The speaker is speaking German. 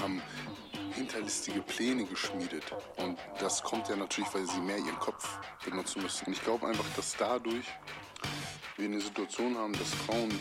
haben hinterlistige Pläne geschmiedet. Und das kommt ja natürlich, weil sie mehr ihren Kopf benutzen müssen. Und ich glaube einfach, dass dadurch wir eine Situation haben, dass Frauen